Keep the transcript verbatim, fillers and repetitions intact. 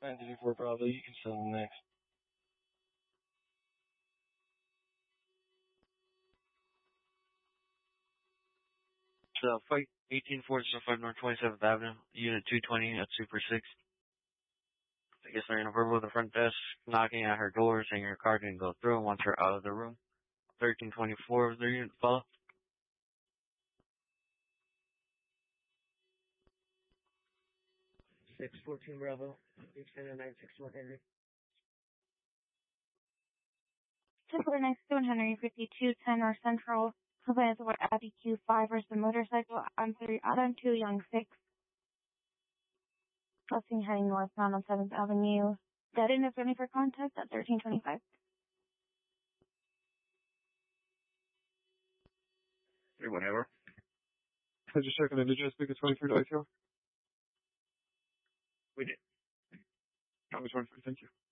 nine four Bravo, you can send them next. So, fight eighteen four oh five North twenty-seventh Avenue, Unit two twenty at Super six. I guess they're in a verbal at the front desk, knocking at her door, saying her car didn't go through and wants her out of the room. thirteen twenty-four of their unit follow. six fourteen Bravo, extended nine six one Henry. Simpler next to one Henry, fifty-two ten North Central. Complaints about Abbey Q five versus the motorcycle on three, out on two, Young six. Crossing heading northbound on seventh Avenue. Dead end is ready for contact at thirteen twenty-five. Hey, whatever. I just checking in. Did you speak at twenty-three to I C O? We did. Copy twenty-three, thank you.